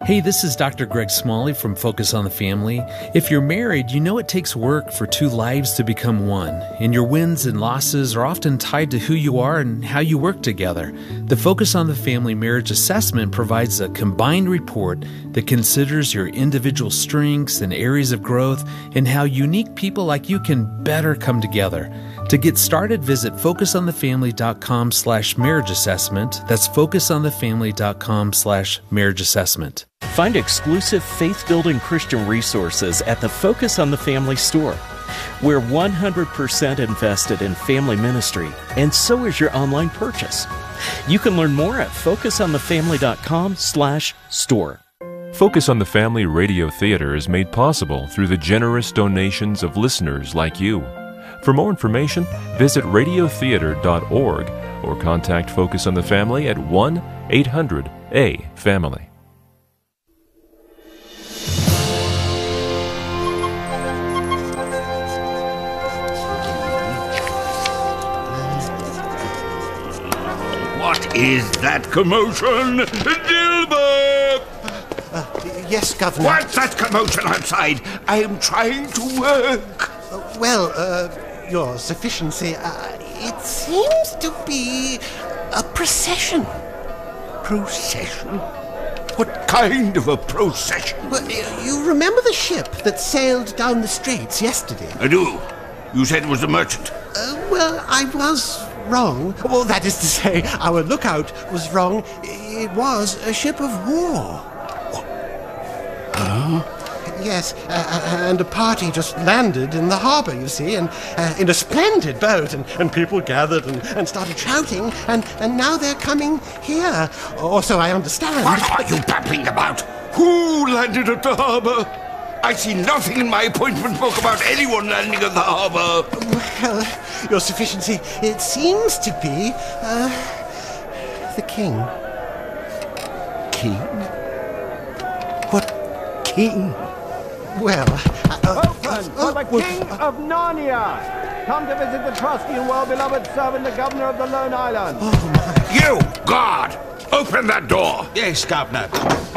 Hey, this is Dr. Greg Smalley from Focus on the Family. If you're married, you know it takes work for two lives to become one, and your wins and losses are often tied to who you are and how you work together. The Focus on the Family Marriage Assessment provides a combined report that considers your individual strengths and areas of growth and how unique people like you can better come together. To get started, visit focusonthefamily.com/marriage assessment. That's focusonthefamily.com/marriage assessment. Find exclusive faith-building Christian resources at the Focus on the Family store. We're 100% invested in family ministry, and so is your online purchase. You can learn more at focusonthefamily.com/store. Focus on the Family Radio Theater is made possible through the generous donations of listeners like you. For more information, visit radiotheater.org or contact Focus on the Family at 1-800-A-FAMILY. What is that commotion? Dilbert! Yes, Governor. What's that commotion outside? I am trying to work. Your Sufficiency, it seems to be a procession. Procession? What kind of a procession? Well, you remember the ship that sailed down the straits yesterday? I do. You said it was a merchant. I was wrong. Well, that is to say, our lookout was wrong. It was a ship of war. Huh? Yes, and a party just landed in the harbour, you see, and in a splendid boat, and people gathered and started shouting, and now they're coming here, or so I understand. What are you babbling about? Who landed at the harbour? I see nothing in my appointment book about anyone landing at the harbour. Well, Your Sufficiency, it seems to be, the king. King? What king? Well, Open for the King of Narnia! Come to visit the trusty and well-beloved servant, the Governor of the Lone Island. Oh, my. You, guard! Open that door! Yes, Governor.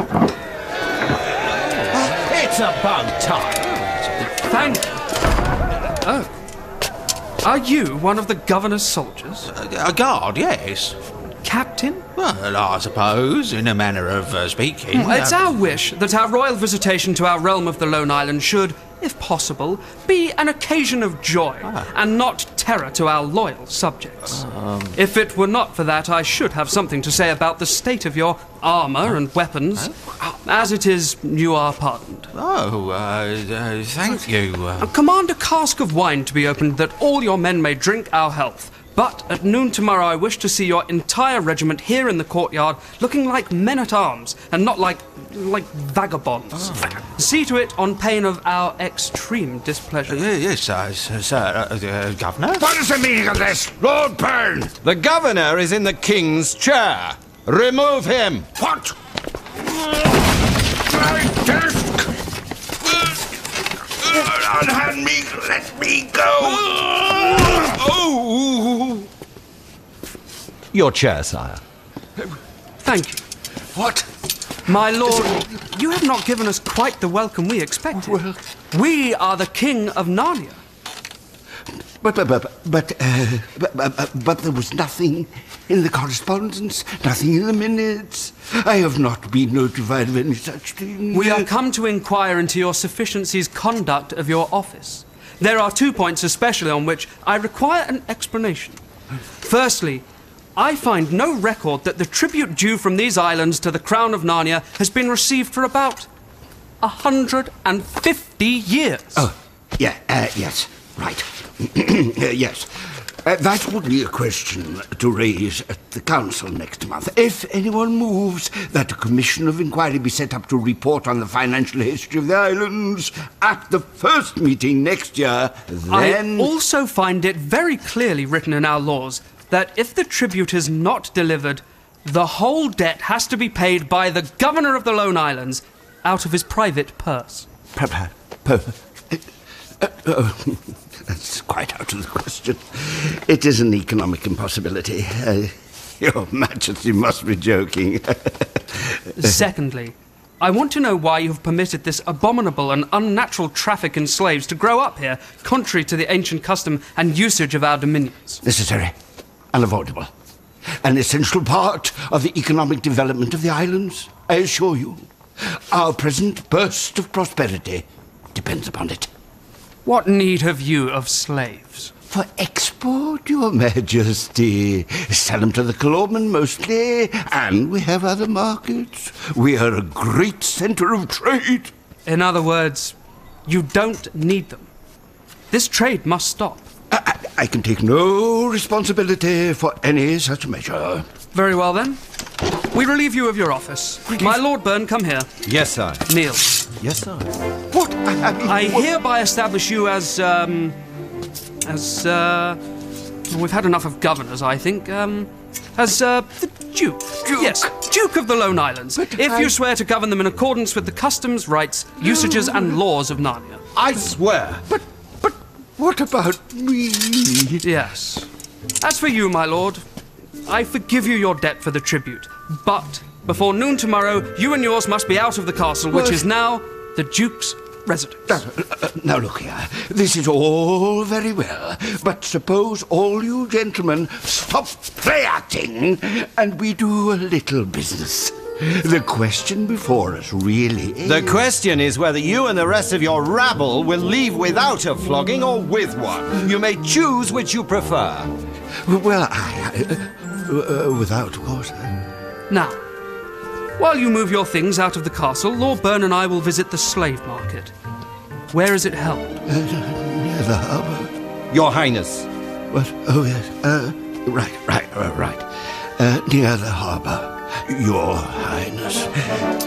It's about time. Thank you. Oh. Are you one of the Governor's soldiers? A guard, yes. Captain? Well, I suppose, in a manner of speaking. It's our wish that our royal visitation to our realm of the Lone Island should, if possible, be an occasion of joy and not terror to our loyal subjects. If it were not for that, I should have something to say about the state of your armour and weapons. As it is, you are pardoned. Thank you. Command a cask of wine to be opened that all your men may drink our health. But at noon tomorrow I wish to see your entire regiment here in the courtyard looking like men-at-arms and not like vagabonds. See to it on pain of our extreme displeasure. Yes, sir, Governor. What is the meaning of this? Lord Byrne! The Governor is in the King's chair. Remove him. What? My desk! Unhand me! Let me go! Oh! Your chair, sire. Thank you. What? My lord, you have not given us quite the welcome we expected. Well, we are the King of Narnia. But there was nothing in the correspondence, nothing in the minutes. I have not been notified of any such thing. We are come to inquire into your Sufficiency's conduct of your office. There are 2 points especially on which I require an explanation. Firstly, I find no record that the tribute due from these islands to the Crown of Narnia has been received for about 150 years. Oh, yeah, yes, right. Yes. That would be a question to raise at the council next month. If anyone moves that a commission of inquiry be set up to report on the financial history of the islands at the first meeting next year, then... I also find it very clearly written in our laws that if the tribute is not delivered, the whole debt has to be paid by the Governor of the Lone Islands out of his private purse. That's quite out of the question. It is an economic impossibility. Your Majesty must be joking. Secondly, I want to know why you have permitted this abominable and unnatural traffic in slaves to grow up here, contrary to the ancient custom and usage of our dominions. Necessary. Unavoidable. An essential part of the economic development of the islands, I assure you. Our present burst of prosperity depends upon it. What need have you of slaves? For export, Your Majesty. Sell them to the Colormen mostly, and we have other markets. We are a great centre of trade. In other words, you don't need them. This trade must stop. I can take no responsibility for any such measure. Very well, then. We relieve you of your office. My Lord Byrne, come here. Yes, sir. Kneel. Yes, sir. What? I hereby establish you as, we've had enough of governors, I think, as, the Duke. Yes, Duke of the Lone Islands. If you swear to govern them in accordance with the customs, rights, usages, and laws of Narnia. I swear. But what about me? Yes. As for you, my lord, I forgive you your debt for the tribute. But before noon tomorrow, you and yours must be out of the castle, which is now the Duke's residence. Now look here, this is all very well, but suppose all you gentlemen stop play-acting and we do a little business. The question before us really is... The question is whether you and the rest of your rabble will leave without a flogging or with one. You may choose which you prefer. Well, without what? Now, while you move your things out of the castle, Lord Byrne and I will visit the slave market. Where is it held? Near the harbour. Your Highness. What? Oh, yes. Right. Near the harbour. Your Highness.